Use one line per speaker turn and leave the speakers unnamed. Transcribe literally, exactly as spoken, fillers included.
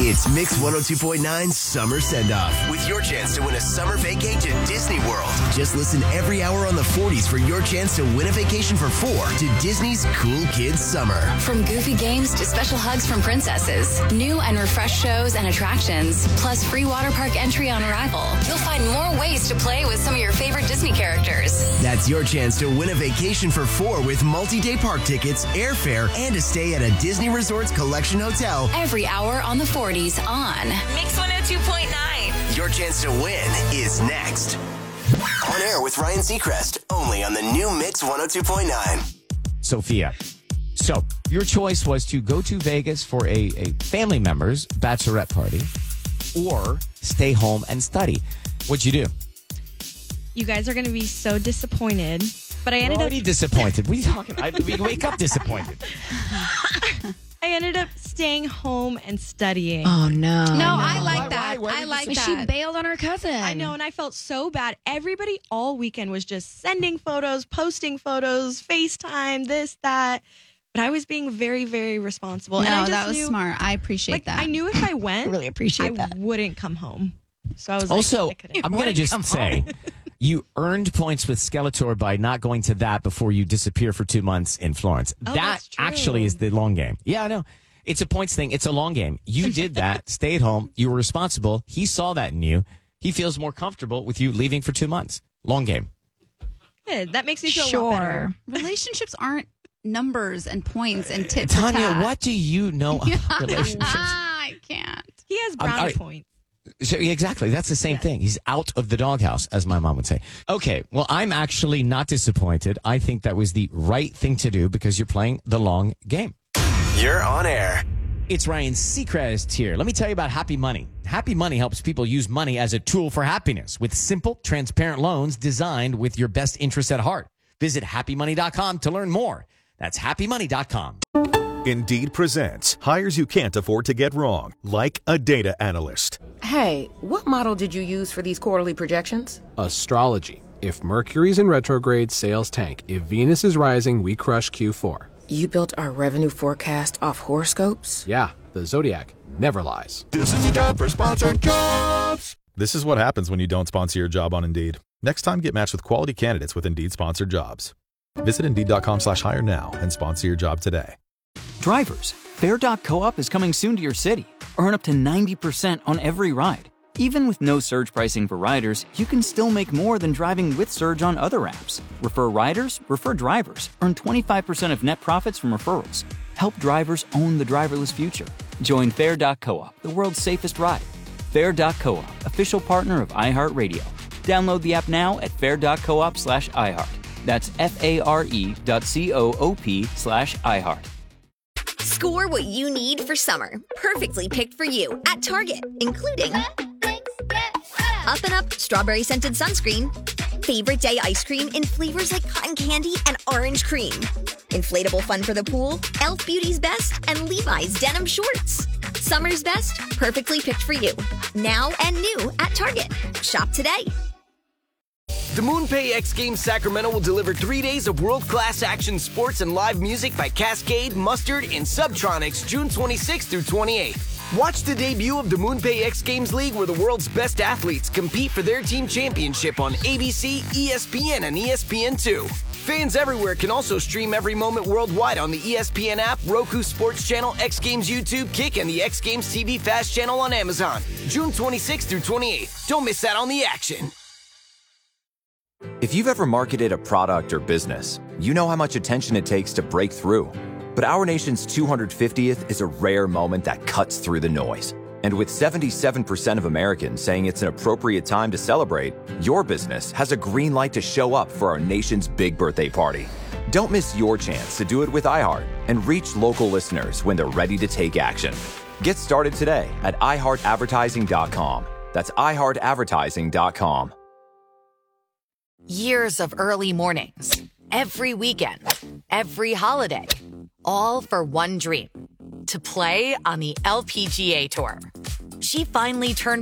It's Mix one oh two point nine Summer Send-Off with your chance to win a summer vacay to Disney World. Just listen every hour on the forties for your chance to win a vacation for four to Disney's Cool Kids Summer.
From goofy games to special hugs from princesses, new and refreshed shows and attractions, plus free water park entry on arrival. You'll find more ways to play with some of your favorite Disney characters.
That's your chance to win a vacation for four with multi-day park tickets, airfare, and a stay at a Disney Resorts Collection Hotel.
Every hour on the forties on Mix one oh two point nine.
Your chance to win is next. On air with Ryan Seacrest, only on the new Mix one oh two point nine.
Sophia. So, your choice was to go to Vegas for a, a family member's bachelorette party or stay home and study. What'd you do?
You guys are going to be so disappointed, but I ended
We're already
up
disappointed. What are you talking about? We wake up disappointed.
I ended up staying home and studying.
Oh, no.
No, I
Why-
like that.
why- why
I
did
like
you
that.
She bailed on her cousin.
I know, and I felt so bad. Everybody all weekend was just sending photos, posting photos, FaceTime, this, that. But I was being very, very responsible.
No,
and I just
that was
knew,
smart. I appreciate
like,
that.
I knew if I went,
I really appreciate
I
that.
wouldn't come home. So I was
Also,
like, I couldn't.
I'm going to just say, you earned points with Skeletor by not going to that before you disappear for two months in Florence.
Oh,
that
that's true.
actually is the long game. Yeah, I know. It's a points thing. It's a long game. You did that, stayed home. You were responsible. He saw that in you. He feels more comfortable with you leaving for two months. Long game.
Good. That makes me feel a lot better.
Sure.
Relationships aren't numbers and points and tits. for
Tanya,
tat.
what do you know about relationships?
I can't.
He has
I'm-
brownie
all right.
points.
So, yeah, exactly. That's the same thing. He's out of the doghouse, as my mom would say. Okay, well, I'm actually not disappointed. I think that was the right thing to do because you're playing the long game.
You're on air.
It's Ryan Seacrest here. Let me tell you about Happy Money. Happy Money helps people use money as a tool for happiness with simple, transparent loans designed with your best interests at heart. Visit happy money dot com to learn more. That's happy money dot com.
Indeed presents hires you can't afford to get wrong, like a data analyst.
Hey, what model did you use for these quarterly projections?
Astrology. If Mercury's in retrograde, sales tank. If Venus is rising, we crush Q four.
You built our revenue forecast off horoscopes?
Yeah, the Zodiac never lies.
This is your job for sponsored jobs. This is what happens when you don't sponsor your job on Indeed. Next time, get matched with quality candidates with Indeed sponsored jobs. Visit Indeed.com slash hire now and sponsor your job today.
Drivers, Fair Doc Co-op is coming soon to your city. Earn up to ninety percent on every ride. Even with no surge pricing for riders, you can still make more than driving with Surge on other apps. Refer riders, refer drivers. Earn twenty-five percent of net profits from referrals. Help drivers own the driverless future. Join Fair Doc Co-op, the world's safest ride. Fair Doc Co-op, official partner of iHeartRadio. Download the app now at fair.coop slash iHeart. That's F-A-R-E dot C-O-O-P slash iHeart.
Score what you need for summer. Perfectly picked for you at Target, including Up and Up Strawberry Scented Sunscreen, Favorite Day Ice Cream in flavors like cotton candy and orange cream, Inflatable Fun for the Pool, e l f Beauty's Best, and Levi's Denim Shorts. Summer's best, perfectly picked for you. Now and new at Target. Shop today.
The MoonPay X Games Sacramento will deliver three days of world-class action sports and live music by Cascade, Mustard, and Subtronics June twenty-sixth through twenty-eighth. Watch the debut of the MoonPay X Games League where the world's best athletes compete for their team championship on A B C, E S P N, and E S P N two. Fans everywhere can also stream every moment worldwide on the E S P N app, Roku Sports Channel, X Games YouTube, Kick, and the X Games T V Fast Channel on Amazon. June twenty-sixth through twenty-eighth. Don't miss out on the action.
If you've ever marketed a product or business, you know how much attention it takes to break through. But our nation's two hundred fiftieth is a rare moment that cuts through the noise. And with seventy-seven percent of Americans saying it's an appropriate time to celebrate, your business has a green light to show up for our nation's big birthday party. Don't miss your chance to do it with iHeart and reach local listeners when they're ready to take action. Get started today at i heart advertising dot com. That's i heart advertising dot com.
Years of early mornings, every weekend, every holiday, all for one dream, to play on the L P G A Tour. She finally turned